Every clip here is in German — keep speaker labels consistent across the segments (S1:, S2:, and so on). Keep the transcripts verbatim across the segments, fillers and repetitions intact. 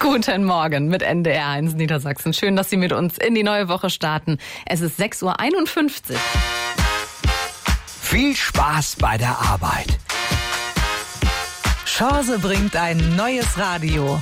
S1: Guten Morgen mit N D R eins Niedersachsen. Schön, dass Sie mit uns in die neue Woche starten. Es ist sechs Uhr einundfünfzig.
S2: Viel Spaß bei der Arbeit.
S3: Chance bringt ein neues Radio.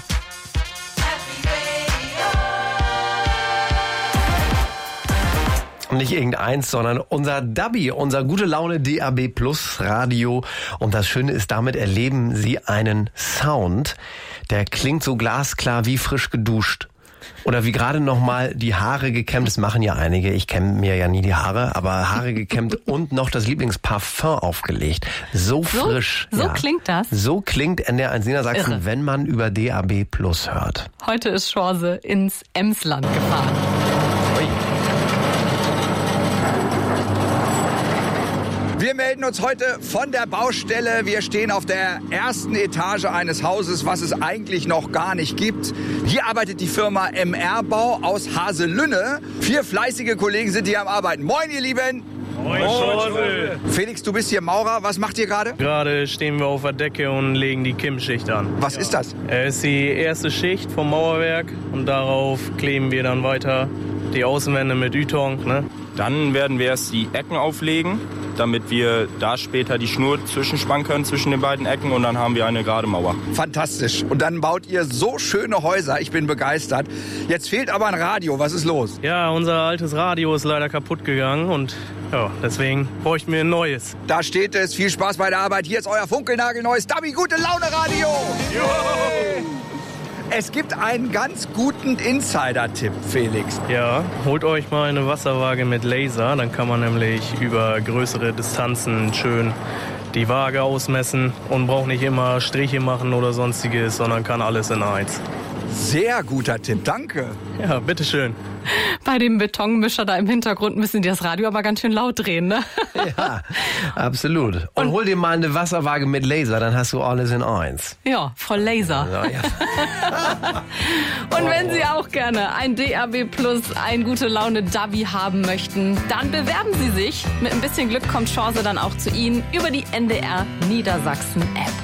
S2: Nicht irgendeins, sondern unser Dabi, unser gute Laune D A B Plus Radio. Und das Schöne ist, damit erleben Sie einen Sound, der klingt so glasklar wie frisch geduscht. Oder wie gerade noch mal die Haare gekämmt, das machen ja einige, ich kämme mir ja nie die Haare, aber Haare gekämmt und noch das Lieblingsparfum aufgelegt. So frisch.
S1: So, so
S2: ja.
S1: klingt das?
S2: So klingt N D R eins Niedersachsen,
S1: Irre.
S2: Wenn man über D A B Plus hört.
S1: Heute ist Chance ins Emsland gefahren.
S2: Ui.
S4: Wir melden uns heute von der Baustelle. Wir stehen auf der ersten Etage eines Hauses, was es eigentlich noch gar nicht gibt. Hier arbeitet die Firma M R Bau aus Haselünne. Vier fleißige Kollegen sind hier am Arbeiten. Moin, ihr Lieben!
S5: Moin, Chance.
S4: Felix, du bist hier Maurer. Was macht ihr gerade?
S5: Gerade stehen wir auf der Decke und legen die Kimmschicht an.
S4: Was ist das?
S5: Es ist die erste Schicht vom Mauerwerk und darauf kleben wir dann weiter die Außenwände mit Ytong. Ne?
S6: Dann werden wir erst die Ecken auflegen, damit wir da später die Schnur zwischenspannen können zwischen den beiden Ecken und dann haben wir eine gerade Mauer.
S4: Fantastisch. Und dann baut ihr so schöne Häuser. Ich bin begeistert. Jetzt fehlt aber ein Radio. Was ist los?
S5: Ja, unser altes Radio ist leider kaputt gegangen und ja, deswegen bräuchten wir ein neues.
S4: Da steht es. Viel Spaß bei der Arbeit. Hier ist euer funkelnagelneues Dabi Gute Laune Radio. Juhu. Es gibt einen ganz guten Insider-Tipp, Felix.
S5: Ja, holt euch mal eine Wasserwaage mit Laser, dann kann man nämlich über größere Distanzen schön die Waage ausmessen und braucht nicht immer Striche machen oder sonstiges, sondern kann alles in eins.
S4: Sehr guter Tipp, danke.
S5: Ja, bitteschön.
S1: Bei dem Betonmischer da im Hintergrund müssen die das Radio aber ganz schön laut drehen, ne?
S2: Ja, absolut. Und, und hol dir mal eine Wasserwaage mit Laser, dann hast du alles in eins.
S1: Ja, voll Laser.
S2: Ja, ja.
S1: Und wenn Sie auch gerne ein D A B Plus, ein gute Laune Dabi haben möchten, dann bewerben Sie sich. Mit ein bisschen Glück kommt Chance dann auch zu Ihnen über die N D R Niedersachsen App.